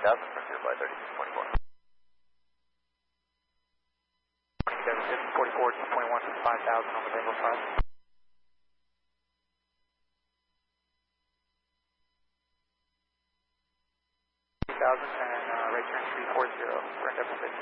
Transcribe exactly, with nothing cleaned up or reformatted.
thousand from zero by thirty-six twenty-four. twenty-seven fifty, forty-four, two twenty-one for five thousand on the Tango five. two thousand and uh, right turn three four zero, for N W six.